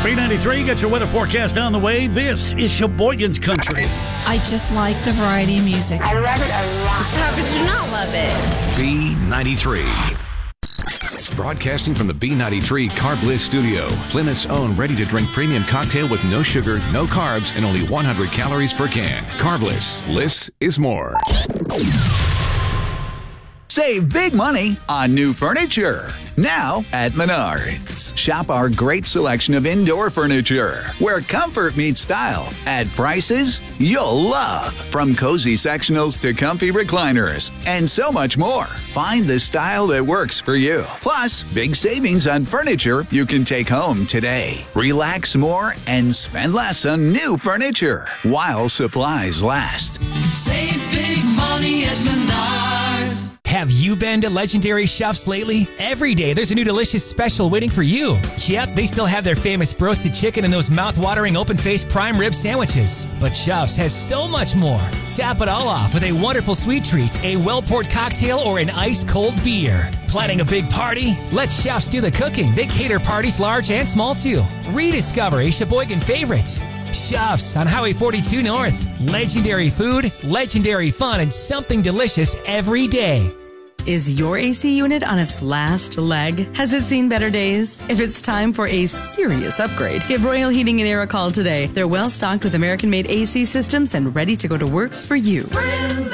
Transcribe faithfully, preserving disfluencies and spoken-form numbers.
B ninety-three, get your weather forecast on the way. This is Sheboygan's Country. I just like the variety of music. I love it a lot. How could you not love it? B ninety-three. Broadcasting from the B ninety-three Carb Bliss studio. Plymouth's own ready-to-drink premium cocktail with no sugar, no carbs, and only one hundred calories per can. Carb Bliss. Bliss is more. Save big money on new furniture. Now at Menards. Shop our great selection of indoor furniture, where comfort meets style, at prices you'll love. From cozy sectionals to comfy recliners, and so much more. Find the style that works for you. Plus, big savings on furniture you can take home today. Relax more and spend less on new furniture while supplies last. Save big money at Menards. Have you been to Legendary Chefs lately? Every day there's a new delicious special waiting for you. Yep, they still have their famous roasted chicken and those mouth-watering open-faced prime rib sandwiches. But Chefs has so much more. Tap it all off with a wonderful sweet treat, a well-poured cocktail, or an ice-cold beer. Planning a big party? Let Chefs do the cooking. They cater parties large and small too. Rediscover a Sheboygan favorite. Chefs on Highway forty-two North. Legendary food, legendary fun, and something delicious every day. Is your A C unit on its last leg? Has it seen better days? If it's time for a serious upgrade, give Royal Heating and Air a call today. They're well stocked with American-made A C systems and ready to go to work for you.